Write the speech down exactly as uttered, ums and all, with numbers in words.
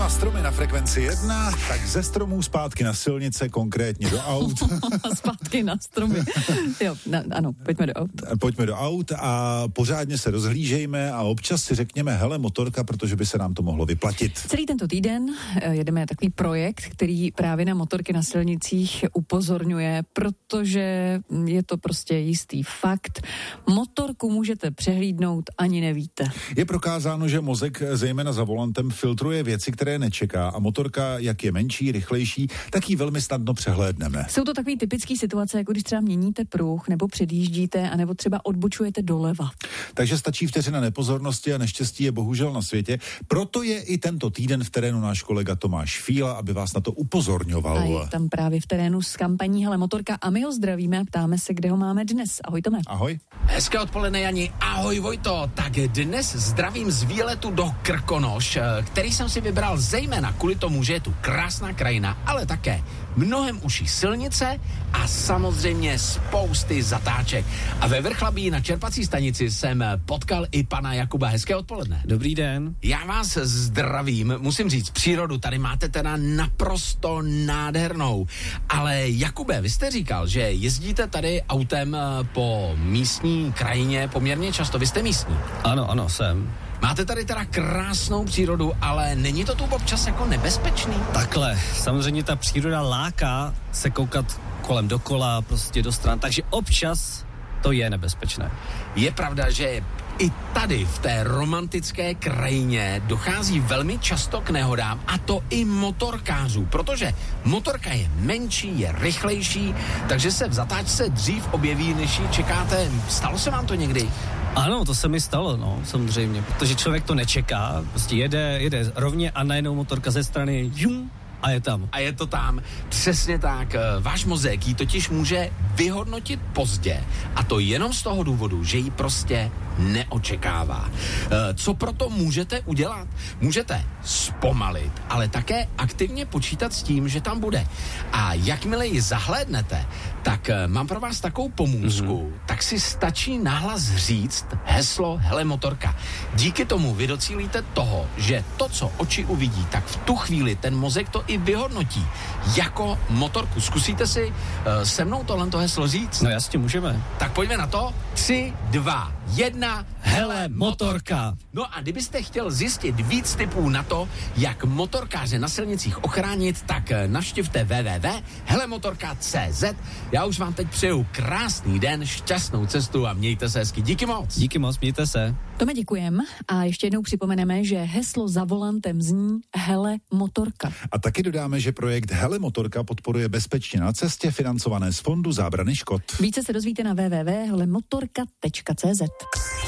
a stromy na frekvenci jedna, tak ze stromů zpátky na silnice, konkrétně do aut. Zpátky na stromy. Jo, na, ano, pojďme do aut. Pojďme do aut a pořádně se rozhlížejme a občas si řekněme, hele, motorka, protože by se nám to mohlo vyplatit. Celý tento týden jedeme takový projekt, který právě na motorky na silnicích upozorňuje, protože je to prostě jistý fakt. Motorku můžete přehlídnout, ani nevíte. Je prokázáno, že mozek zejména za volantem filtruje věci, které nečeká a motorka, jak je menší, rychlejší, tak ji velmi snadno přehlédneme. Jsou to takové typické situace, jako když třeba měníte pruh, nebo předjíždíte, anebo třeba odbočujete doleva. Takže stačí vteřina nepozornosti a neštěstí je bohužel na světě. Proto je i tento týden v terénu náš kolega Tomáš Fíla, aby vás na to upozorňoval. A je tam právě v terénu s kampaní Hele motorka a my ho zdravíme a ptáme se, kde ho máme dnes. Ahoj Tome. Ahoj. Hezké odpoledne, Jani. Ahoj Vojto. Tak dnes zdravím z výletu do Krkonoš, který jsem si vybral zejména kvůli tomu, že je tu krásná krajina, ale také mnohem uší silnice a samozřejmě spousty zatáček. A ve Vrchlabí na čerpací stanici jsem potkal i pana Jakuba. Hezké odpoledne. Dobrý den. Já vás zdravím. Musím říct, přírodu tady máte teda naprosto nádhernou. Ale Jakube, vy jste říkal, že jezdíte tady autem po místní krajině poměrně často. Vy jste místní? Ano, ano, jsem. Máte tady teda krásnou přírodu, ale není to tu občas jako nebezpečný? Takhle, samozřejmě ta příroda láká se koukat kolem dokola, prostě do stran, takže občas to je nebezpečné. Je pravda, že i tady v té romantické krajině dochází velmi často k nehodám, a to i motorkářů, protože motorka je menší, je rychlejší, takže se v zatáčce dřív objeví, než ji čekáte. Stalo se vám to někdy? Ano, to se mi stalo, no, samozřejmě, protože člověk to nečeká, prostě jede, jede rovně a najednou motorka ze strany, jum, a je tam. A je to tam. Přesně tak. Váš mozek ji totiž může vyhodnotit pozdě. A to jenom z toho důvodu, že ji prostě neočekává. Co proto můžete udělat? Můžete zpomalit, ale také aktivně počítat s tím, že tam bude. A jakmile ji zahlédnete, tak mám pro vás takovou pomůcku, mm-hmm. tak si stačí nahlas říct heslo Hele motorka. Díky tomu vy docílíte toho, že to, co oči uvidí, tak v tu chvíli ten mozek to i vyhodnotí jako motorku. Zkusíte si uh, se mnou tohle heslo říct? No jasně, můžeme. Tak pojďme na to. Tři, dva, jedna, hele motorka. No a kdybyste chtěl zjistit víc tipů na to, jak motorkáře na silnicích ochránit, tak navštivte w w w tečka hele motorka tečka c z. Já už vám teď přeju krásný den, šťastnou cestu a mějte se hezky. Díky moc. Díky moc, mějte se. Tome, děkujem a ještě jednou připomeneme, že heslo za volantem zní Hele motorka. A taky dodáme, že projekt Hele motorka podporuje Bezpečně na cestě, financované z Fondu zábrany škod. Více se dozvíte na w w w tečka hele motorka tečka c z.